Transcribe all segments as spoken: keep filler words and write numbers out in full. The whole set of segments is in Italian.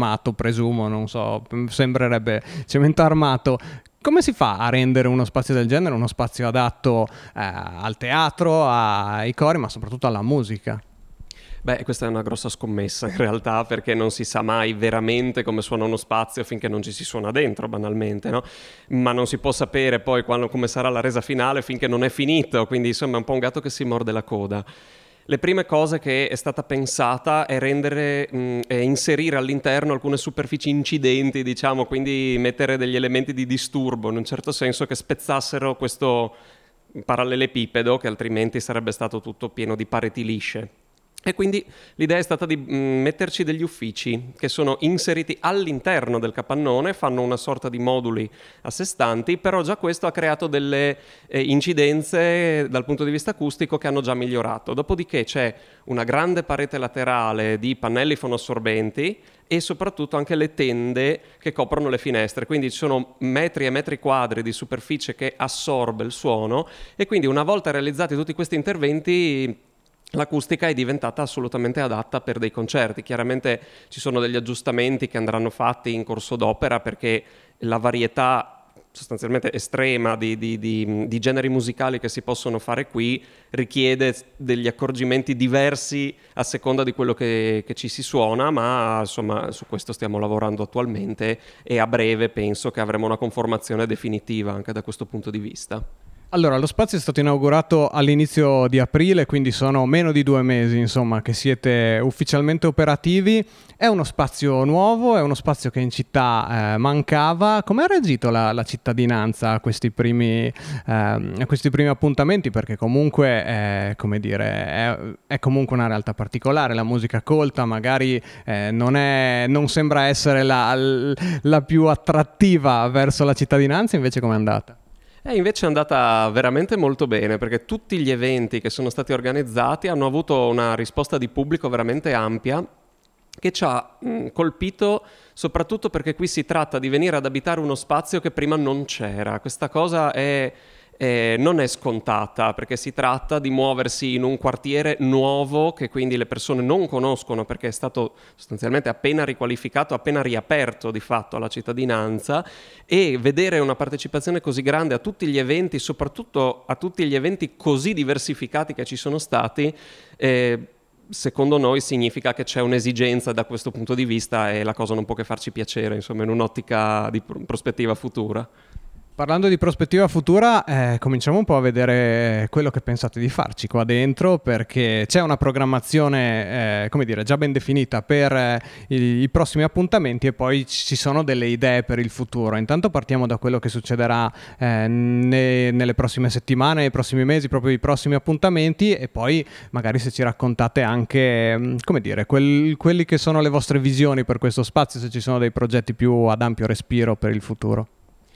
armato, presumo, non so, sembrerebbe cemento armato. Come si fa a rendere uno spazio del genere uno spazio adatto eh, al teatro, ai cori, ma soprattutto alla musica? Beh, questa è una grossa scommessa in realtà, perché non si sa mai veramente come suona uno spazio finché non ci si suona dentro, banalmente, no? Ma non si può sapere poi quando, come sarà la resa finale finché non è finito, quindi insomma è un po' un gatto che si morde la coda. Le prime cose che è stata pensata è rendere e inserire all'interno alcune superfici incidenti, diciamo, quindi mettere degli elementi di disturbo, in un certo senso, che spezzassero questo parallelepipedo, che altrimenti sarebbe stato tutto pieno di pareti lisce. E quindi l'idea è stata di mh, metterci degli uffici che sono inseriti all'interno del capannone, fanno una sorta di moduli a sé stanti, però già questo ha creato delle eh, incidenze dal punto di vista acustico che hanno già migliorato. Dopodiché c'è una grande parete laterale di pannelli fonoassorbenti e soprattutto anche le tende che coprono le finestre, quindi ci sono metri e metri quadri di superficie che assorbe il suono, e quindi una volta realizzati tutti questi interventi l'acustica è diventata assolutamente adatta per dei concerti. Chiaramente ci sono degli aggiustamenti che andranno fatti in corso d'opera, perché la varietà sostanzialmente estrema di, di, di, di generi musicali che si possono fare qui richiede degli accorgimenti diversi a seconda di quello che, che ci si suona, ma insomma su questo stiamo lavorando attualmente e a breve penso che avremo una conformazione definitiva anche da questo punto di vista. Allora, lo spazio è stato inaugurato all'inizio di aprile, quindi sono meno di due mesi, insomma, che siete ufficialmente operativi. È uno spazio nuovo, è uno spazio che in città eh, mancava. Come ha reagito la, la cittadinanza a questi primi, eh, a questi primi appuntamenti? Perché comunque, è, come dire, è, è comunque una realtà particolare. La musica colta magari eh, non, è, non sembra essere la, la più attrattiva verso la cittadinanza, invece com'è andata? E invece è andata veramente molto bene, perché tutti gli eventi che sono stati organizzati hanno avuto una risposta di pubblico veramente ampia, che ci ha mh, colpito soprattutto perché qui si tratta di venire ad abitare uno spazio che prima non c'era. Questa cosa è... Eh, non è scontata, perché si tratta di muoversi in un quartiere nuovo che quindi le persone non conoscono, perché è stato sostanzialmente appena riqualificato, appena riaperto di fatto alla cittadinanza, e vedere una partecipazione così grande a tutti gli eventi, soprattutto a tutti gli eventi così diversificati che ci sono stati, eh, secondo noi significa che c'è un'esigenza da questo punto di vista, e la cosa non può che farci piacere, insomma, in un'ottica di pr- prospettiva futura. Parlando di prospettiva futura, eh, cominciamo un po' a vedere quello che pensate di farci qua dentro, perché c'è una programmazione, eh, come dire, già ben definita per eh, i, i prossimi appuntamenti, e poi ci sono delle idee per il futuro. Intanto partiamo da quello che succederà eh, ne, nelle prossime settimane, nei prossimi mesi, proprio i prossimi appuntamenti, e poi magari se ci raccontate anche, come dire, quel, quelli che sono le vostre visioni per questo spazio, se ci sono dei progetti più ad ampio respiro per il futuro.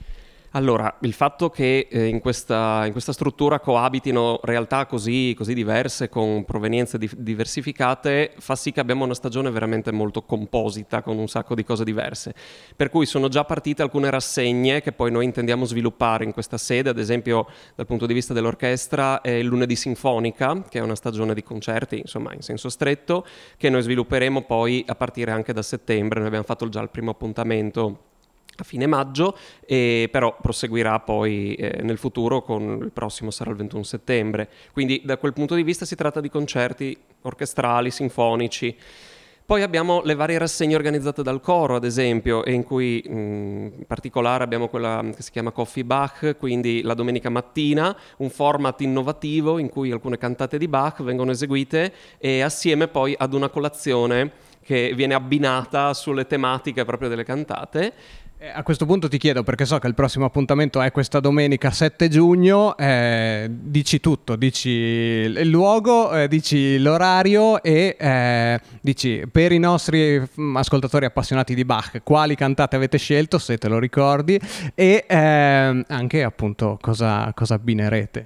Allora, il fatto che eh, in, questa, in questa struttura coabitino realtà così, così diverse, con provenienze di, diversificate, fa sì che abbiamo una stagione veramente molto composita, con un sacco di cose diverse. Per cui sono già partite alcune rassegne che poi noi intendiamo sviluppare in questa sede. Ad esempio, dal punto di vista dell'orchestra, è il Lunedì Sinfonica, che è una stagione di concerti, insomma, in senso stretto, che noi svilupperemo poi a partire anche da settembre. Noi abbiamo fatto già il primo appuntamento a fine maggio, e però proseguirà poi eh, nel futuro, con il prossimo sarà il ventuno settembre. Quindi da quel punto di vista si tratta di concerti orchestrali, sinfonici. Poi abbiamo le varie rassegne organizzate dal coro, ad esempio, e in cui mh, in particolare abbiamo quella che si chiama Coffee Bach, quindi la domenica mattina, un format innovativo in cui alcune cantate di Bach vengono eseguite, e assieme poi ad una colazione che viene abbinata sulle tematiche proprio delle cantate. Eh, a questo punto ti chiedo, perché so che il prossimo appuntamento è questa domenica sette giugno, eh, dici tutto, dici il luogo, eh, dici l'orario e eh, dici per i nostri ascoltatori appassionati di Bach quali cantate avete scelto, se te lo ricordi, e eh, anche appunto cosa, cosa abbinerete.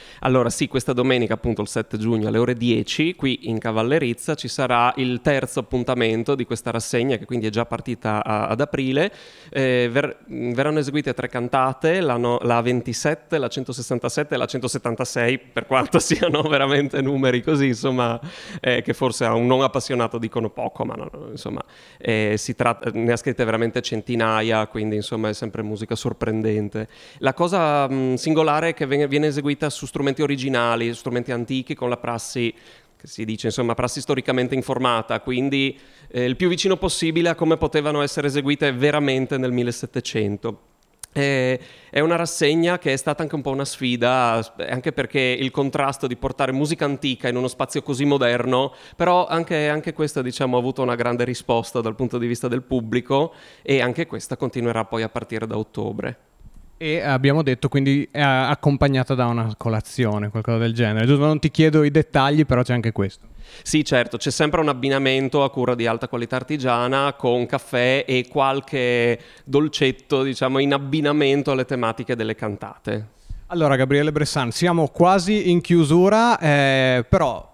Allora sì, questa domenica appunto il sette giugno alle ore dieci qui in Cavallerizza ci sarà il terzo appuntamento di questa rassegna, che quindi è già partita a, ad aprile. Eh, ver- verranno eseguite tre cantate, la, no- la ventisette, la centosessantasette e la centosettantasei, per quanto siano veramente numeri così, insomma, eh, che forse a un non appassionato dicono poco, ma no, no, insomma, eh, si tratta, ne ha scritte veramente centinaia, quindi insomma è sempre musica sorprendente. La cosa mh, singolare è che viene, viene eseguita su strumenti originali, strumenti antichi, con la prassi che si dice insomma prassi storicamente informata, quindi eh, il più vicino possibile a come potevano essere eseguite veramente nel millesettecento. Eh, è una rassegna che è stata anche un po' una sfida, anche perché il contrasto di portare musica antica in uno spazio così moderno, però anche, anche questa diciamo ha avuto una grande risposta dal punto di vista del pubblico, e anche questa continuerà poi a partire da ottobre. E abbiamo detto quindi è accompagnata da una colazione, qualcosa del genere. Giusto, non ti chiedo i dettagli, però c'è anche questo. Sì, certo, c'è sempre un abbinamento a cura di alta qualità artigiana con caffè e qualche dolcetto, diciamo, in abbinamento alle tematiche delle cantate. Allora, Gabriele Bressan, siamo quasi in chiusura, eh, però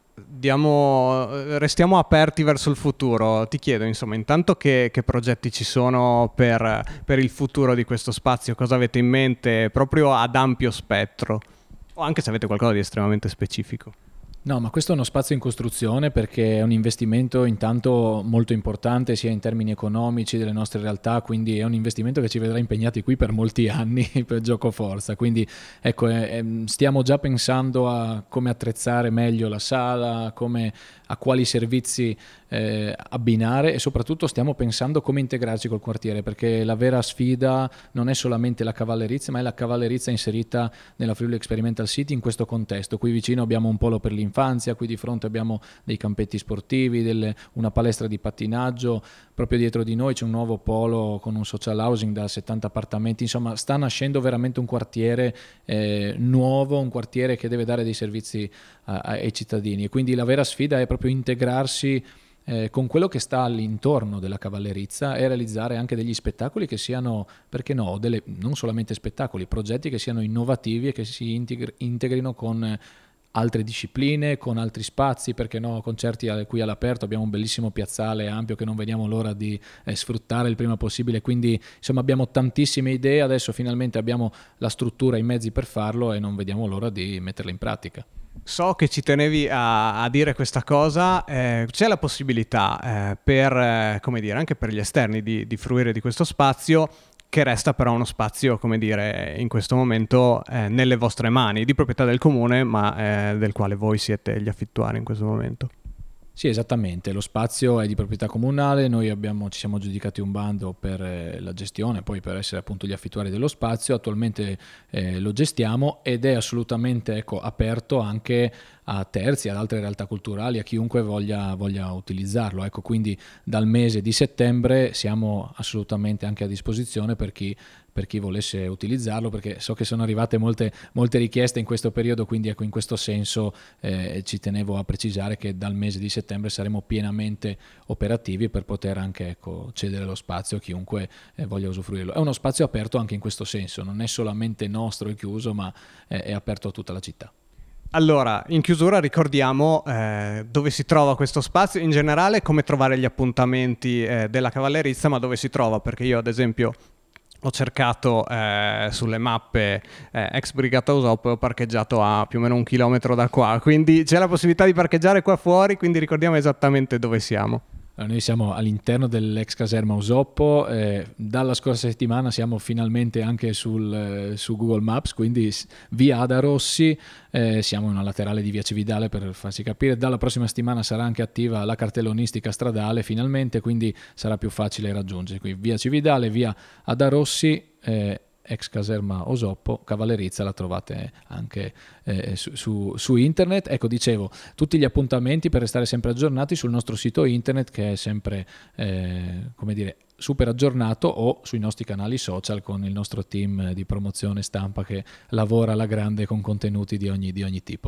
diamo, restiamo aperti verso il futuro. Ti chiedo, insomma, intanto che, che progetti ci sono per, per il futuro di questo spazio, cosa avete in mente proprio ad ampio spettro, o anche se avete qualcosa di estremamente specifico. No, ma questo è uno spazio in costruzione, perché è un investimento intanto molto importante sia in termini economici delle nostre realtà, quindi è un investimento che ci vedrà impegnati qui per molti anni per giocoforza. Quindi ecco, eh, stiamo già pensando a come attrezzare meglio la sala, come, a quali servizi eh, abbinare, e soprattutto stiamo pensando come integrarci col quartiere, perché la vera sfida non è solamente la Cavallerizza, ma è la Cavallerizza inserita nella Friuli Experimental City in questo contesto. Qui vicino abbiamo un polo per l'infanzia, qui di fronte abbiamo dei campetti sportivi, delle, una palestra di pattinaggio, proprio dietro di noi c'è un nuovo polo con un social housing da settanta appartamenti. Insomma, sta nascendo veramente un quartiere eh, nuovo, un quartiere che deve dare dei servizi a, ai cittadini, e quindi la vera sfida è proprio integrarsi Eh, con quello che sta all'intorno della Cavallerizza e realizzare anche degli spettacoli che siano, perché no, delle, non solamente spettacoli, progetti che siano innovativi e che si integri, integrino con altre discipline, con altri spazi, perché no, concerti qui all'aperto. Abbiamo un bellissimo piazzale ampio che non vediamo l'ora di eh, sfruttare il prima possibile, quindi insomma abbiamo tantissime idee, adesso finalmente abbiamo la struttura, i mezzi per farlo, e non vediamo l'ora di metterle in pratica. So che ci tenevi a, a dire questa cosa, eh, c'è la possibilità eh, per, eh, come dire, anche per gli esterni di, di fruire di questo spazio, che resta però uno spazio, come dire, in questo momento eh, nelle vostre mani, di proprietà del comune, ma eh, del quale voi siete gli affittuari in questo momento. Sì, esattamente, lo spazio è di proprietà comunale, noi abbiamo, ci siamo aggiudicati un bando per eh, la gestione, poi per essere appunto gli affittuari dello spazio, attualmente eh, lo gestiamo, ed è assolutamente ecco, aperto anche a terzi, ad altre realtà culturali, a chiunque voglia, voglia utilizzarlo. Ecco, quindi dal mese di settembre siamo assolutamente anche a disposizione per chi per chi volesse utilizzarlo, perché so che sono arrivate molte, molte richieste in questo periodo, quindi ecco, in questo senso eh, ci tenevo a precisare che dal mese di settembre saremo pienamente operativi per poter anche ecco, cedere lo spazio a chiunque eh, voglia usufruirlo. È uno spazio aperto anche in questo senso, non è solamente nostro e chiuso, ma è, è aperto a tutta la città. Allora, in chiusura ricordiamo eh, dove si trova questo spazio, in generale come trovare gli appuntamenti eh, della Cavallerizza, ma dove si trova, perché io ad esempio ho cercato eh, sulle mappe eh, ex Brigata Usop e ho parcheggiato a più o meno un chilometro da qua, quindi c'è la possibilità di parcheggiare qua fuori, quindi ricordiamo esattamente dove siamo. Allora, noi siamo all'interno dell'ex caserma Usoppo, eh, dalla scorsa settimana siamo finalmente anche sul, eh, su Google Maps, quindi via Ada Rossi, eh, siamo in una laterale di via Cividale per farsi capire. Dalla prossima settimana sarà anche attiva la cartellonistica stradale finalmente, quindi sarà più facile raggiungere. Quindi via Cividale, via Ada Rossi, eh, ex caserma Osoppo, Cavallerizza, la trovate anche eh, su, su, su internet. Ecco, dicevo, tutti gli appuntamenti per restare sempre aggiornati sul nostro sito internet, che è sempre eh, come dire super aggiornato, o sui nostri canali social con il nostro team di promozione stampa che lavora alla grande con contenuti di ogni, di ogni tipo.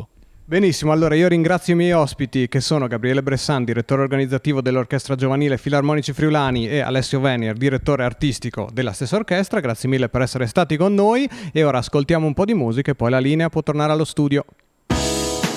Benissimo, allora io ringrazio i miei ospiti che sono Gabriele Bressan, direttore organizzativo dell'Orchestra Giovanile Filarmonici Friulani, e Alessio Venier, direttore artistico della stessa orchestra. Grazie mille per essere stati con noi e ora ascoltiamo un po' di musica e poi la linea può tornare allo studio.